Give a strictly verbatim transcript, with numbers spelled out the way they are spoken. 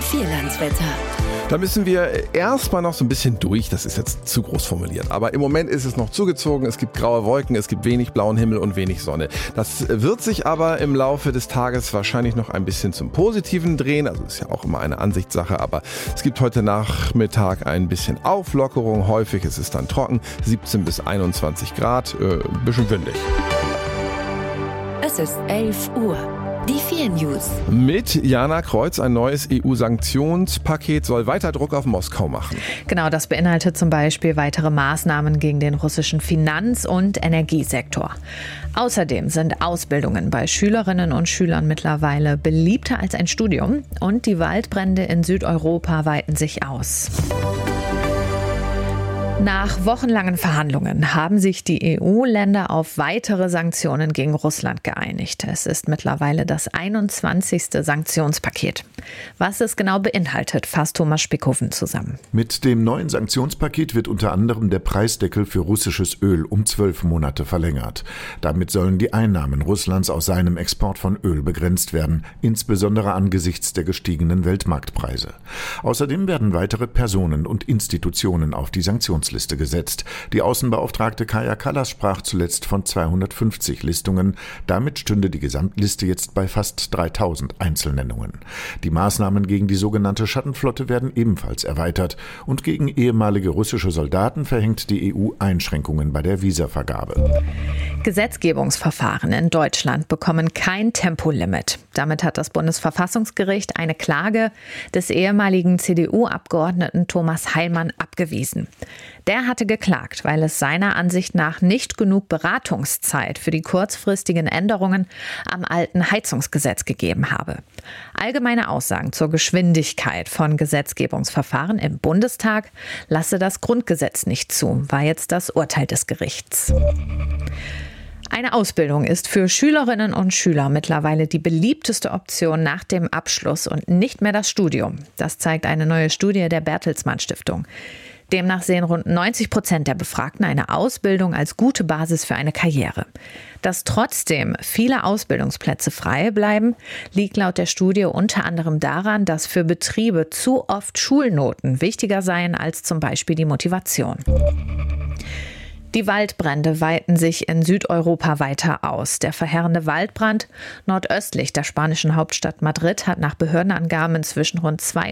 Vierlandswetter. Da müssen wir erstmal noch so ein bisschen durch, das ist jetzt zu groß formuliert, aber im Moment ist es noch zugezogen, es gibt graue Wolken, es gibt wenig blauen Himmel und wenig Sonne. Das wird sich aber im Laufe des Tages wahrscheinlich noch ein bisschen zum Positiven drehen, also ist ja auch immer eine Ansichtssache, aber es gibt heute Nachmittag ein bisschen Auflockerung, häufig ist es dann trocken, siebzehn bis einundzwanzig Grad, äh, ein bisschen windig. Es ist elf Uhr. Die vier News. Mit Jana Kreuz, ein neues E U-Sanktionspaket soll weiter Druck auf Moskau machen. Genau, das beinhaltet zum Beispiel weitere Maßnahmen gegen den russischen Finanz- und Energiesektor. Außerdem sind Ausbildungen bei Schülerinnen und Schülern mittlerweile beliebter als ein Studium und die Waldbrände in Südeuropa weiten sich aus. Nach wochenlangen Verhandlungen haben sich die E U-Länder auf weitere Sanktionen gegen Russland geeinigt. Es ist mittlerweile das einundzwanzigste Sanktionspaket. Was es genau beinhaltet, fasst Thomas Spickhofen zusammen. Mit dem neuen Sanktionspaket wird unter anderem der Preisdeckel für russisches Öl um zwölf Monate verlängert. Damit sollen die Einnahmen Russlands aus seinem Export von Öl begrenzt werden, insbesondere angesichts der gestiegenen Weltmarktpreise. Außerdem werden weitere Personen und Institutionen auf die Sanktionsliste gesetzt. Die Außenbeauftragte Kaja Kallas sprach zuletzt von zweihundertfünfzig Listungen. Damit stünde die Gesamtliste jetzt bei fast dreitausend Einzelnennungen. Die Maßnahmen gegen die sogenannte Schattenflotte werden ebenfalls erweitert. Und gegen ehemalige russische Soldaten verhängt die E U Einschränkungen bei der Visavergabe. Gesetzgebungsverfahren in Deutschland bekommen kein Tempolimit. Damit hat das Bundesverfassungsgericht eine Klage des ehemaligen C D U-Abgeordneten Thomas Heilmann abgewiesen. Der hatte geklagt, weil es seiner Ansicht nach nicht genug Beratungszeit für die kurzfristigen Änderungen am alten Heizungsgesetz gegeben habe. Allgemeine Aussagen zur Geschwindigkeit von Gesetzgebungsverfahren im Bundestag lasse das Grundgesetz nicht zu, war jetzt das Urteil des Gerichts. Eine Ausbildung ist für Schülerinnen und Schüler mittlerweile die beliebteste Option nach dem Abschluss und nicht mehr das Studium. Das zeigt eine neue Studie der Bertelsmann Stiftung. Demnach sehen rund neunzig Prozent der Befragten eine Ausbildung als gute Basis für eine Karriere. Dass trotzdem viele Ausbildungsplätze frei bleiben, liegt laut der Studie unter anderem daran, dass für Betriebe zu oft Schulnoten wichtiger seien als zum Beispiel die Motivation. Die Waldbrände weiten sich in Südeuropa weiter aus. Der verheerende Waldbrand nordöstlich der spanischen Hauptstadt Madrid hat nach Behördenangaben inzwischen rund